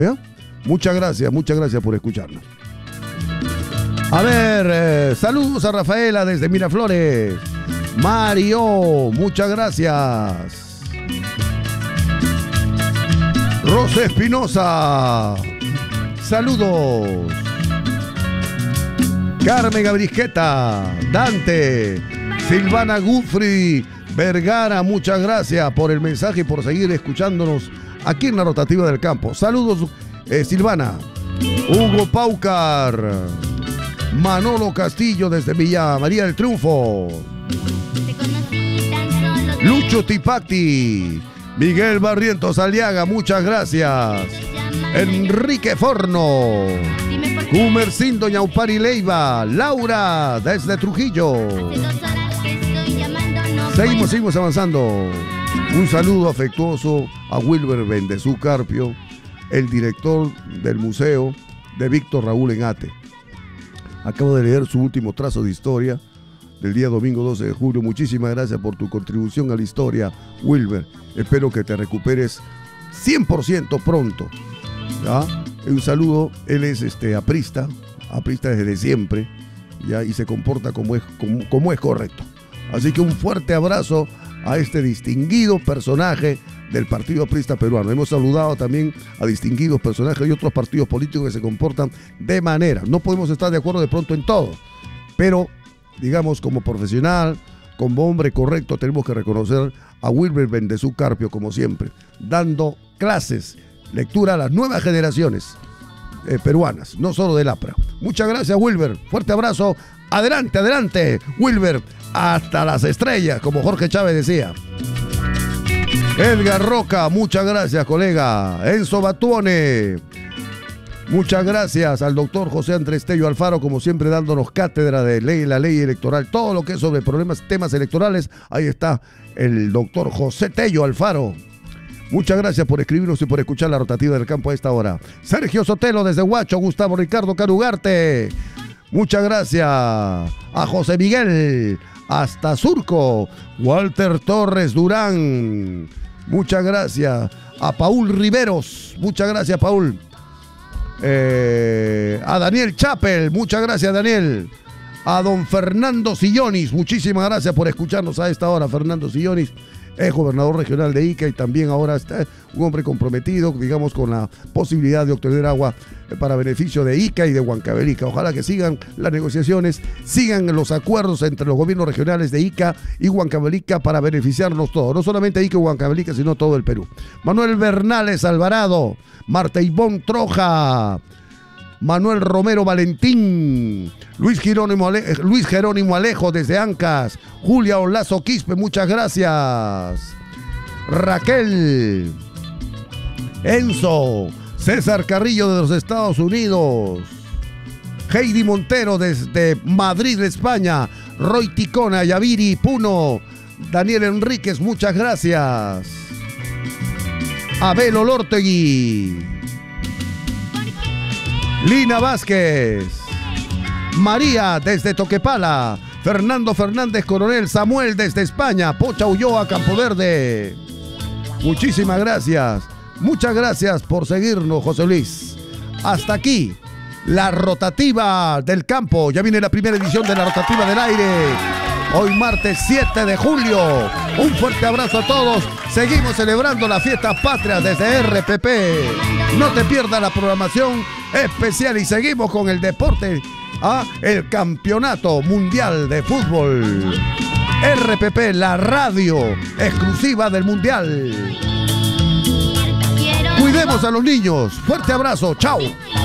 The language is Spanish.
¿Ya? Muchas gracias por escucharnos. A ver, saludos a Rafaela desde Miraflores. Mario, muchas gracias. Rosa Espinosa, saludos. Carmen Abrisqueta, Dante, Silvana Gufri Vergara, muchas gracias por el mensaje y por seguir escuchándonos aquí en la Rotativa del Campo. Saludos, Silvana. Hugo Paucar, Manolo Castillo desde Villa María del Triunfo. Lucho Tipacti, Miguel Barrientos Aliaga, muchas gracias. Enrique Forno, Humercindo Ñaupari Leiva, Laura desde Trujillo. Seguimos avanzando. Un saludo afectuoso a Wilber Bendezú Carpio, el director del Museo de Víctor Raúl Engate. Acabo de leer su último trazo de historia del día domingo 12 de julio. Muchísimas gracias por tu contribución a la historia, Wilber. Espero que te recuperes 100% pronto. ¿Ya? Un saludo. Él es aprista desde siempre, ¿ya? Y se comporta como es correcto. Así que un fuerte abrazo a este distinguido personaje del Partido Aprista Peruano. Hemos saludado también a distinguidos personajes de otros partidos políticos que se comportan de manera. No podemos estar de acuerdo de pronto en todo, pero digamos como profesional, como hombre correcto, tenemos que reconocer a Wilber Bendezú Carpio, como siempre, dando clases, lectura a las nuevas generaciones peruanas, no solo del APRA. Muchas gracias, Wilber. Fuerte abrazo. Adelante, Wilber. Hasta las estrellas, como Jorge Chávez decía. Edgar Roca, muchas gracias, colega. Enzo Batuone, muchas gracias al doctor José Andrés Tello Alfaro, como siempre dándonos cátedra de la ley electoral, todo lo que es sobre temas electorales. Ahí está el doctor José Tello Alfaro. Muchas gracias por escribirnos y por escuchar la Rotativa del Campo a esta hora. Sergio Sotelo desde Huacho, Gustavo Ricardo Carugarte, muchas gracias. A José Miguel hasta Surco, Walter Torres Durán, muchas gracias. A Paul Riveros, muchas gracias, Paul. A Daniel Chapel, muchas gracias, Daniel. A don Fernando Sillonis, muchísimas gracias por escucharnos a esta hora. Fernando Sillonis es gobernador regional de Ica y también ahora está un hombre comprometido, digamos, con la posibilidad de obtener agua para beneficio de Ica y de Huancavelica. Ojalá que sigan las negociaciones, sigan los acuerdos entre los gobiernos regionales de Ica y Huancavelica para beneficiarnos todos, no solamente Ica y Huancavelica, sino todo el Perú. Manuel Bernales Alvarado, Marta Ivonne Troja, Manuel Romero Valentín, Luis Jerónimo Alejo desde Ancas, Julia Olazo Quispe, muchas gracias. Raquel, Enzo, César Carrillo de los Estados Unidos, Heidi Montero desde Madrid, España, Roy Ticona, Yaviri Puno, Daniel Enríquez, muchas gracias. Abel Olortegui, Lina Vázquez, María desde Toquepala, Fernando Fernández Coronel, Samuel desde España, Pocha Ulloa, Campo Verde. Muchísimas gracias. Muchas gracias por seguirnos, José Luis. Hasta aquí, la Rotativa del Campo. Ya viene la primera edición de la Rotativa del Aire. Hoy martes 7 de julio. Un fuerte abrazo a todos. Seguimos celebrando la fiesta patria desde RPP. No te pierdas la programación especial y seguimos con el deporte, el Campeonato Mundial de Fútbol. RPP, la radio exclusiva del Mundial. Cuidemos a los niños. Fuerte abrazo. Chao.